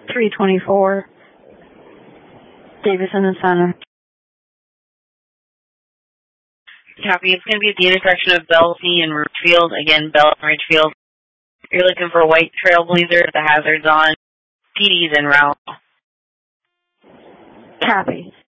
324 Davison and Center. Copy. It's going to be at the intersection of Belsey and Ridgefield. Again, Bell and Ridgefield. You're looking for a white Trailblazer with the hazards on. PD's en route. Copy.